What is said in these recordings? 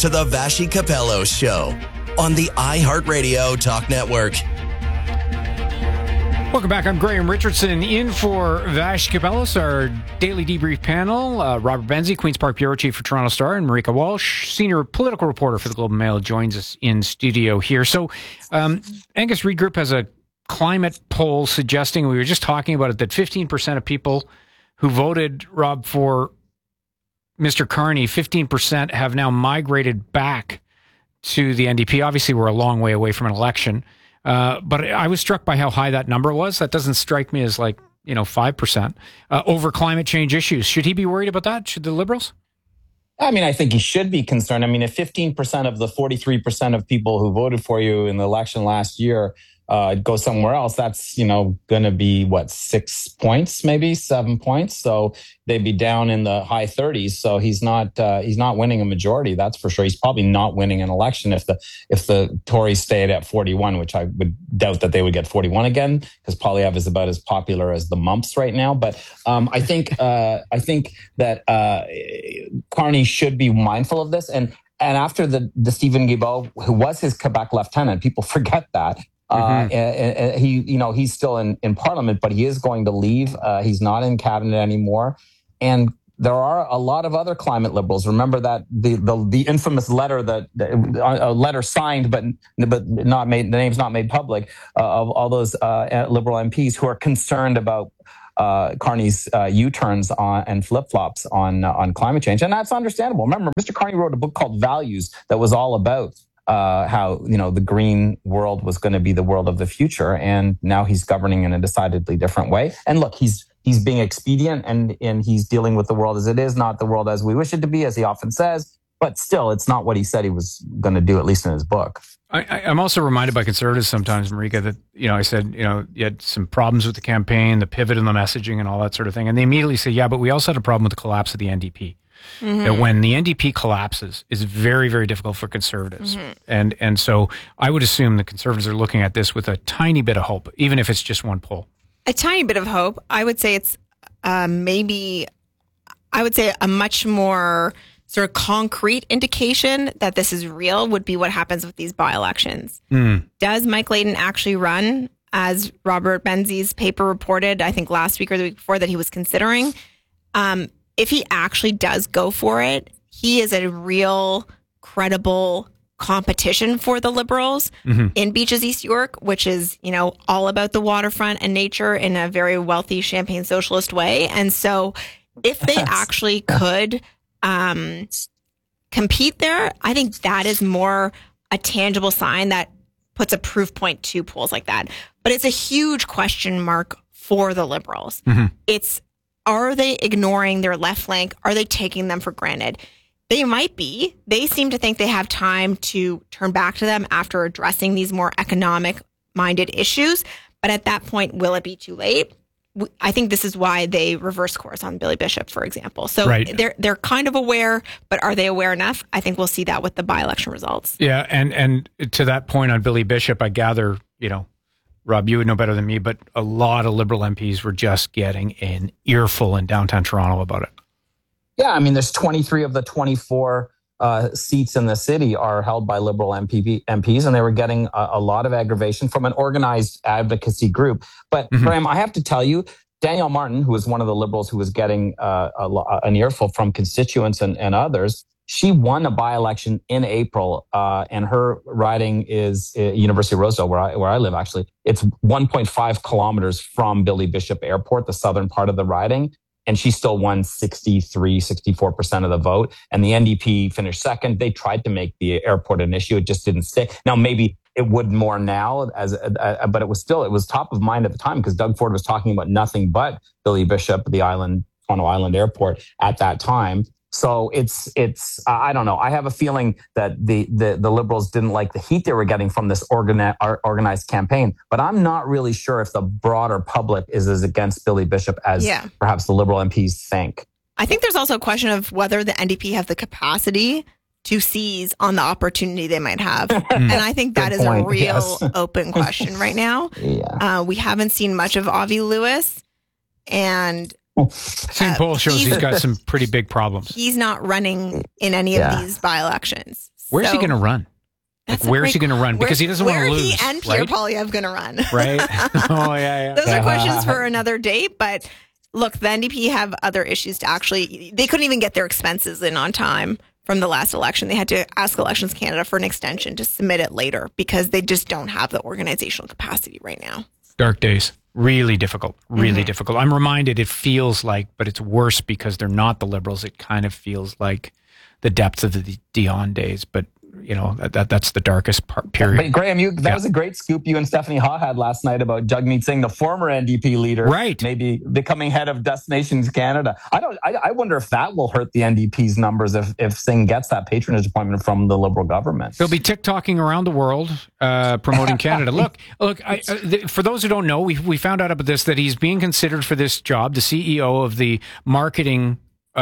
to the Vassy Capello Show on the iHeartRadio Talk Network. Welcome back. I'm Graham Richardson in for Vassy Capello, our daily debrief panel. Robert Benzie, Queen's Park Bureau Chief for Toronto Star, and Marika Walsh, Senior Political Reporter for the Globe and Mail, joins us in studio here. So Angus Reid Group has a climate poll suggesting, we were just talking about it, that 15% of people who voted, Rob, for Mr. Carney, 15% have now migrated back to the NDP. Obviously, we're a long way away from an election. But I was struck by how high that number was. That doesn't strike me as 5% over climate change issues. Should he be worried about that? Should the Liberals? I mean, I think he should be concerned. I mean, if 15% of the 43% of people who voted for you in the election last year go somewhere else, that's, going to be 6 points, maybe 7 points. So they'd be down in the high 30s. So he's not winning a majority. That's for sure. He's probably not winning an election if the Tories stayed at 41, which I would doubt that they would get 41 again, because Poilievre is about as popular as the mumps right now. But I think that Carney should be mindful of this. And after the Stephen Guilbeault, who was his Quebec lieutenant, people forget that. He's still in Parliament, but he is going to leave. He's not in cabinet anymore. And there are a lot of other climate liberals. Remember that the infamous letter a letter signed, but not made, the name's not made public, of all those Liberal MPs who are concerned about Carney's U-turns and flip-flops on climate change. And that's understandable. Remember, Mr. Carney wrote a book called Values that was all about how the green world was going to be the world of the future, and now he's governing in a decidedly different way. And look, he's being expedient and he's dealing with the world as it is, not the world as we wish it to be, as he often says. But still, it's not what he said he was going to do, at least in his book. I'm also reminded by conservatives sometimes, Marika, that I said you had some problems with the campaign, the pivot in the messaging, and all that sort of thing, and they immediately say, yeah, but we also had a problem with the collapse of the NDP. Mm-hmm. That when the NDP collapses is very, very difficult for conservatives. Mm-hmm. And so I would assume the conservatives are looking at this with a tiny bit of hope, even if it's just one poll. A tiny bit of hope. I would say it's a much more sort of concrete indication that this is real would be what happens with these by-elections. Does Mike Layton actually run, as Robert Benzie's paper reported, I think last week or the week before, that he was considering? If he actually does go for it, he is a real credible competition for the Liberals in Beaches East York, which is, all about the waterfront and nature in a very wealthy Champagne socialist way. And so if they actually could compete there, I think that is more a tangible sign that puts a proof point to polls like that. But it's a huge question mark for the Liberals. Are they ignoring their left flank? Are they taking them for granted? They might be. They seem to think they have time to turn back to them after addressing these more economic-minded issues. But at that point, will it be too late? I think this is why they reverse course on Billy Bishop, for example. So they're kind of aware, but are they aware enough? I think we'll see that with the by-election results. Yeah, and to that point on Billy Bishop, I gather, Rob, you would know better than me, but a lot of Liberal MPs were just getting an earful in downtown Toronto about it. Yeah, I mean, there's 23 of the 24 seats in the city are held by Liberal MPs, and they were getting a lot of aggravation from an organized advocacy group. But Graham, I have to tell you, Danielle Martin, who was one of the Liberals who was getting an earful from constituents and others, she won a by-election in April, and her riding is University of Rosedale, where I live, actually. It's 1.5 kilometers from Billy Bishop Airport, the southern part of the riding, and she still won 64% of the vote. And the NDP finished second. They tried to make the airport an issue. It just didn't stick. Now, maybe it would more now, but it was top of mind at the time because Doug Ford was talking about nothing but Billy Bishop, the Toronto Island Airport at that time. So it's I don't know. I have a feeling that the Liberals didn't like the heat they were getting from this organized campaign, but I'm not really sure if the broader public is as against Billy Bishop as perhaps the Liberal MPs think. I think there's also a question of whether the NDP have the capacity to seize on the opportunity they might have. And I think that is a real open question right now. We haven't seen much of Avi Lewis, and St. Paul shows he's got some pretty big problems. He's not running in any of these by-elections. Where's he going to run? Like, where's he going to run? Because he doesn't want to lose. Where he and Pierre right? Poilievre going to run? Right? Oh, yeah. Those are questions for another date. But look, the NDP have other issues to actually. They couldn't even get their expenses in on time from the last election. They had to ask Elections Canada for an extension to submit it later because they just don't have the organizational capacity right now. Dark days. Really difficult. Really difficult. I'm reminded it feels like, but it's worse because they're not the Liberals. It kind of feels like the depths of the Dion days, but you know, that's the darkest period. But Graham, that was a great scoop you and Stephanie Ha had last night about Jagmeet Singh, the former NDP leader, right? Maybe becoming head of Destinations Canada. I wonder if that will hurt the NDP's numbers if Singh gets that patronage appointment from the Liberal government. They'll be TikToking around the world promoting Canada. Look. For those who don't know, we found out about this, that he's being considered for this job, the CEO of the marketing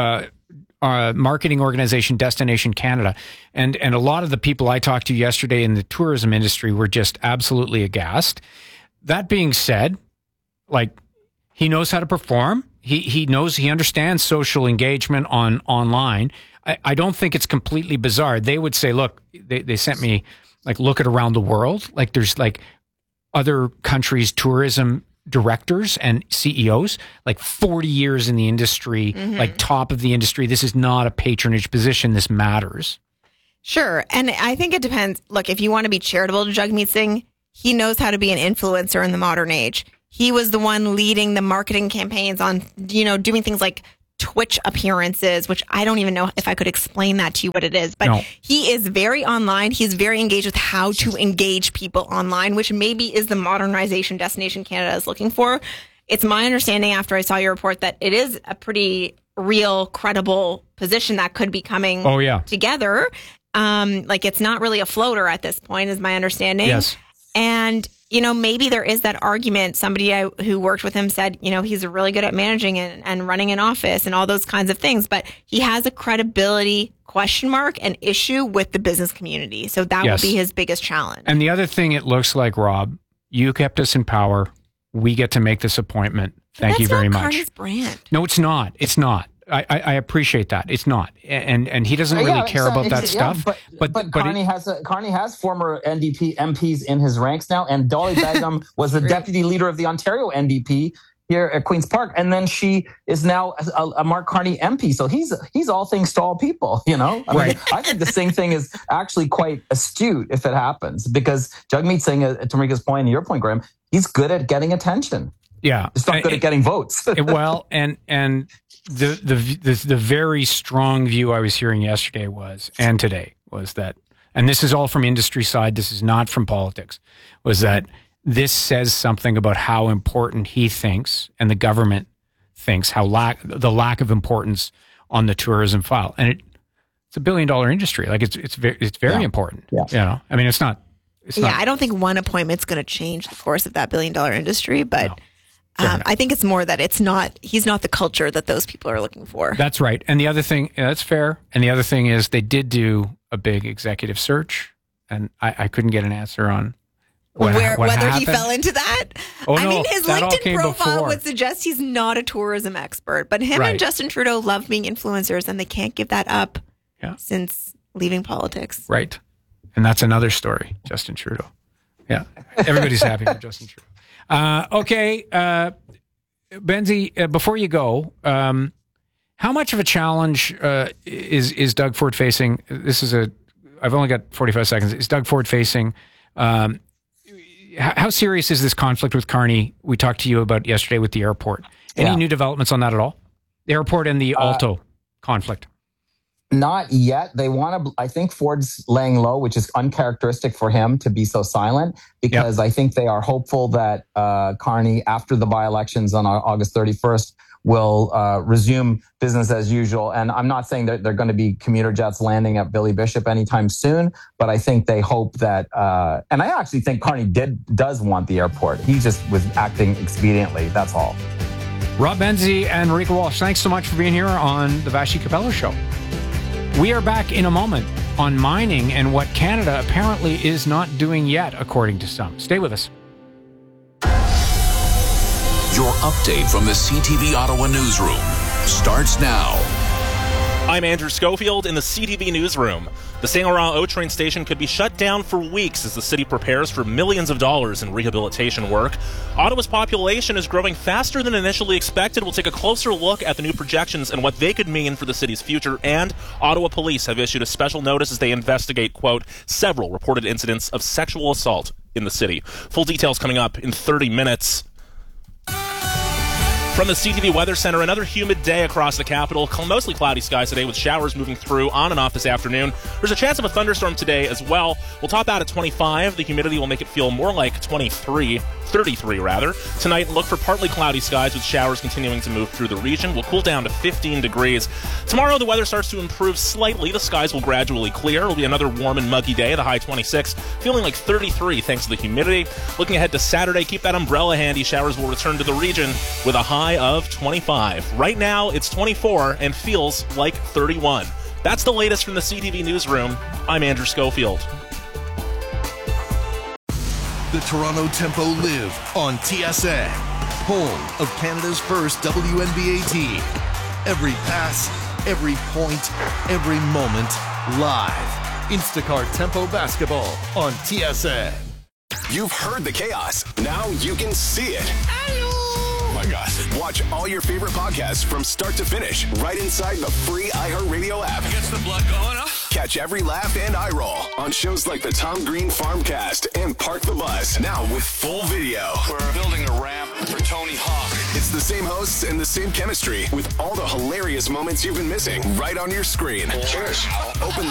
organization Destination Canada, and a lot of the people I talked to yesterday in the tourism industry were just absolutely aghast. That being said, like, he knows how to perform. He understands social engagement online. I don't think it's completely bizarre. They would say, look, they sent me, like, look at around the world. Like, there's like other countries' tourism directors and CEOs, like 40 years in the industry, like top of the industry. This is not a patronage position. This matters. Sure. And I think it depends. Look, if you want to be charitable to Jagmeet Singh, he knows how to be an influencer in the modern age. He was the one leading the marketing campaigns on, doing things like Twitch appearances, which I don't even know if I could explain that to you what it is, but he is very online. He's very engaged with how to engage people online, which maybe is the modernization Destination Canada is looking for. It's my understanding after I saw your report that it is a pretty real, credible position that could be coming together. Like, it's not really a floater at this point, is my understanding. Yes. And, maybe there is that argument. Somebody who worked with him said, he's really good at managing and running an office and all those kinds of things, but he has a credibility question mark and issue with the business community. So that will be his biggest challenge. And the other thing, it looks like, Rob, you kept us in power. We get to make this appointment. Thank you very much. That's not Carney's brand. No, it's not. It's not. I appreciate that. It's not, and he doesn't really care about that stuff. But Carney has former NDP MPs in his ranks now, and Dolly Begum was the deputy leader of the Ontario NDP here at Queen's Park, and then she is now a Mark Carney MP. So he's all things to all people. I think the Singh thing is actually quite astute if it happens, because Jagmeet Singh, to Marika's point and your point, Graham, he's good at getting attention. Yeah, he's not good at getting votes. Well, and the very strong view I was hearing yesterday and today was that, and this is all from industry side, this is not from politics, was that this says something about how important he thinks and the government thinks, the lack of importance on the tourism file. And it's $1 billion industry. Like, it's very important. Yeah. I mean, it's not. I don't think one appointment's going to change the course of that $1 billion industry, but no. I think it's more that he's not the culture that those people are looking for. That's right. And the other thing, that's fair. And the other thing is they did do a big executive search, and I couldn't get an answer on whether happened. He fell into that. Oh, I no, mean, his LinkedIn profile would suggest he's not a tourism expert, but him and Justin Trudeau love being influencers, and they can't give that up since leaving politics. Right. And that's another story, Justin Trudeau. Yeah. Everybody's happy with Justin Trudeau. Okay, Benzie, before you go, how much of a challenge is Doug Ford facing? I've only got 45 seconds. Is Doug Ford facing? How serious is this conflict with Carney? We talked to you about yesterday with the airport. Any new developments on that at all? The airport and the Alto conflict. Not yet. They want to, I think Ford's laying low, which is uncharacteristic for him to be so silent, because I think they are hopeful that Carney, after the by-elections on August 31st, will resume business as usual. And I'm not saying that they're going to be commuter jets landing at Billy Bishop anytime soon, but I think they hope that, and I actually think Carney does want the airport. He just was acting expediently. That's all. Rob Benzie and Marika Walsh, thanks so much for being here on the Vassy Capello Show. We are back in a moment on mining and what Canada apparently is not doing yet, according to some. Stay with us. Your update from the CTV Ottawa newsroom starts now. I'm Andrew Schofield in the CTV newsroom. The St. Laurent O train station could be shut down for weeks as the city prepares for millions of dollars in rehabilitation work. Ottawa's population is growing faster than initially expected. We'll take a closer look at the new projections and what they could mean for the city's future. And Ottawa police have issued a special notice as they investigate, quote, several reported incidents of sexual assault in the city. Full details coming up in 30 minutes. From the CTV Weather Center, another humid day across the capital. Mostly cloudy skies today with showers moving through on and off this afternoon. There's a chance of a thunderstorm today as well. We'll top out at 25. The humidity will make it feel more like 33 rather. Tonight, look for partly cloudy skies with showers continuing to move through the region. We'll cool down to 15 degrees. Tomorrow, the weather starts to improve slightly. The skies will gradually clear. It'll be another warm and muggy day, the high 26, feeling like 33 thanks to the humidity. Looking ahead to Saturday, keep that umbrella handy. Showers will return to the region with a high of 25. Right now, it's 24 and feels like 31. That's the latest from the CTV newsroom. I'm Andrew Schofield. The Toronto Tempo live on TSN, home of Canada's first WNBA team. Every pass, every point, every moment, live. Instacart Tempo Basketball on TSN. You've heard the chaos. Now you can see it. Oh my God. Watch all your favorite podcasts from start to finish right inside the free iHeartRadio app. Gets the blood going, huh? Catch every laugh and eye roll on shows like the Tom Green Farmcast and Park the Bus. Now with full video. We're building a ramp for Tony Hawk. It's the same hosts and the same chemistry with all the hilarious moments you've been missing right on your screen. Cheers. Open